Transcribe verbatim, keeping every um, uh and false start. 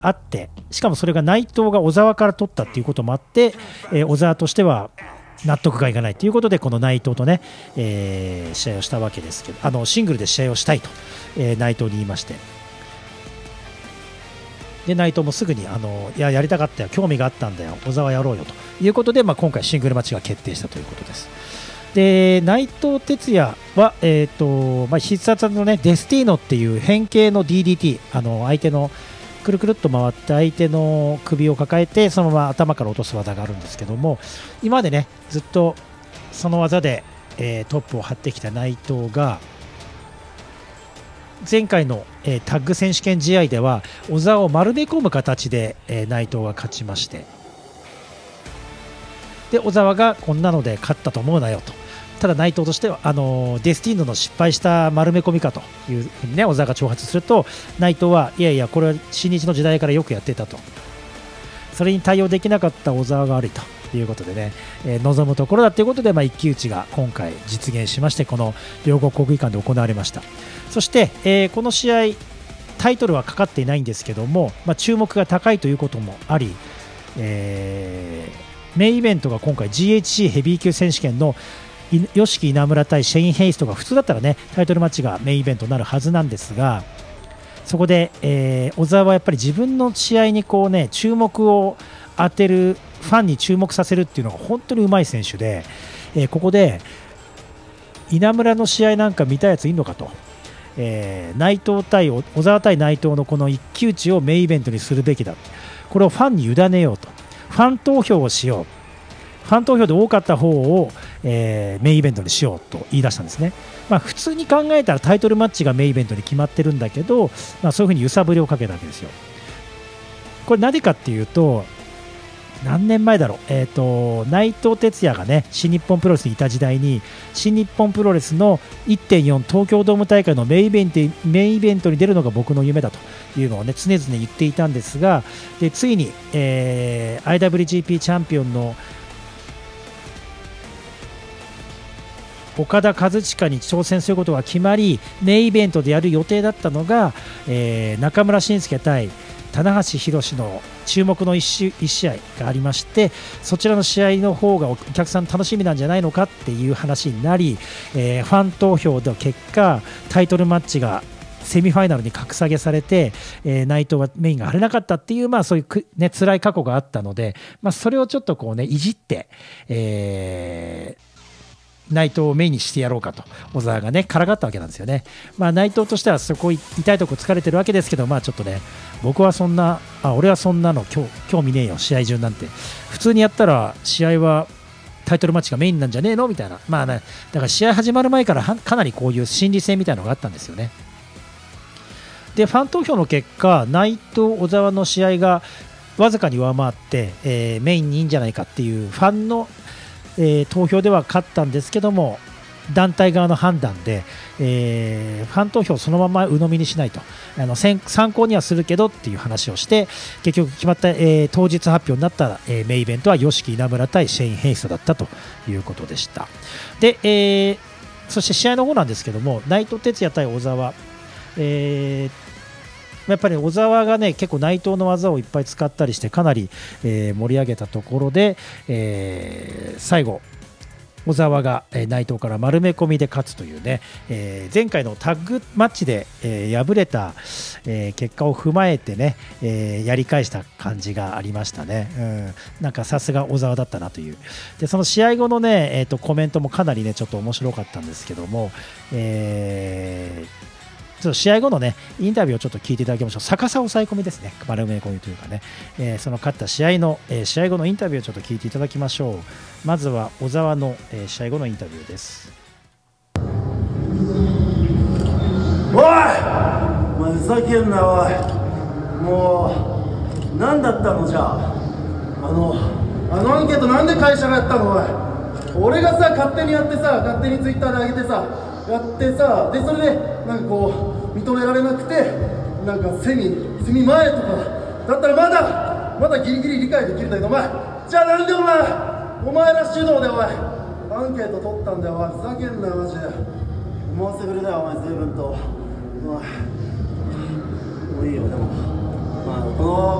あって、しかもそれが内藤が小沢から取ったっていうこともあって、えー、小沢としては納得がいかないということで、この内藤とね、えー、試合をしたわけですけど、あのシングルで試合をしたいと、えー、内藤に言いまして、で内藤もすぐにあのいややりたかったよ、興味があったんだよ、小沢やろうよということで、まあ、今回シングルマッチが決定したということです。で内藤哲也は、えーとまあ、必殺技の、ね、デスティーノっていう変形の ディーディーティー、あの相手のくるくるっと回って相手の首を抱えてそのまま頭から落とす技があるんですけども、今までねずっとその技で、えー、トップを張ってきた内藤が前回の、えー、タッグ選手権試合では小沢を丸め込む形で、えー、内藤が勝ちまして、で小沢がこんなので勝ったと思うなよと、ただ内藤としてはあのー、デスティーノの失敗した丸め込みかというふうに、ね、小沢が挑発すると、内藤はいやいやこれは新日の時代からよくやってたと、それに対応できなかった小沢が悪いということでね、えー、望むところだということで、まあ、一騎打ちが今回実現しまして、この両国国技館で行われました。そして、えー、この試合タイトルはかかっていないんですけども、まあ、注目が高いということもあり、えー、メインイベントが今回 ジーエイチシー ヘビー級選手権の吉木稲村対シェイン・ヘイストが普通だったらねタイトルマッチがメインイベントになるはずなんですが、そこで、えー、小沢はやっぱり自分の試合にこう、ね、注目を当てる、ファンに注目させるっていうのが本当にうまい選手で、えー、ここで稲村の試合なんか見たやついるのかと、えー、内藤対小沢対内藤のこの一騎打ちをメインイベントにするべきだ、これをファンに委ねようと、ファン投票をしよう、ファン投票で多かった方を、えー、メインイベントにしようと言い出したんですね。まあ、普通に考えたらタイトルマッチがメインイベントに決まってるんだけど、まあ、そういうふうに揺さぶりをかけたわけですよ。これなぜかっていうと、何年前だろう、えーと、内藤哲也がね新日本プロレスにいた時代に新日本プロレスの いってんよん 東京ドーム大会のメインイベント、メインイベントに出るのが僕の夢だというのをね常々言っていたんですが、でついに、えー、アイダブリュージーピー チャンピオンの岡田和親に挑戦することが決まり、メインイベントでやる予定だったのが、えー、中村慎介対棚橋宏の注目の 1, 1試合がありまして、そちらの試合の方がお客さん楽しみなんじゃないのかっていう話になり、えー、ファン投票の結果タイトルマッチがセミファイナルに格下げされて、えー、内藤はメインが張れなかったっていう、まあ、そういう、ね、辛い過去があったので、まあ、それをちょっとこう、ね、いじって、えー内藤をメインにしてやろうかと小沢がねからかったわけなんですよね。まあ、内藤としてはそこ痛いとこ疲れてるわけですけど、まあちょっとね僕はそんなあ俺はそんなの興興味ねえよ、試合中なんて普通にやったら試合はタイトルマッチがメインなんじゃねえのみたいな、まあね、だから試合始まる前からかなりこういう心理戦みたいなのがあったんですよね。でファン投票の結果内藤小沢の試合がわずかに上回って、えー、メインにいいんじゃないかっていうファンのえー、投票では勝ったんですけども、団体側の判断で、えー、ファン投票をそのまま鵜呑みにしないと、あの参考にはするけどっていう話をして、結局決まった、えー、当日発表になった、えー、メインイベントは吉木稲村対シェイン・ヘイストだったということでした。で、えー、そして試合の方なんですけども、内藤哲也対小沢、えーやっぱり小沢がね結構内藤の技をいっぱい使ったりしてかなり、えー、盛り上げたところで、えー、最後小沢が、えー、内藤から丸め込みで勝つというね、えー、前回のタッグマッチで、えー、敗れた、えー、結果を踏まえてね、えー、やり返した感じがありましたね。うん、なんかさすが小沢だったなという。でその試合後のね、えーと、コメントもかなりねちょっと面白かったんですけども、えーちょっと試合後のねインタビューをちょっと聞いていただきましょう。逆さ抑え込みですね、丸め込みというかね、えー、その勝った試合の、えー、試合後のインタビューをちょっと聞いていただきましょう。まずは小沢の、えー、試合後のインタビューです。 おいお前ふざけんなおい、もう何だったのじゃあ、あのあのアンケートなんで会社がやったのおい、俺がさ勝手にやってさ勝手にツイッターで上げてさやってさ、でそれでなんかこう認められなくてなんかセミセミ前とかだったらまだまだギリギリ理解できるんだけど、お前じゃあなんでお前お前ら主導でお前アンケート取ったんだよ、お前ふざけんなよマジで、思わせぶりだよお前随分と。お前もういいよ、でもまあ、この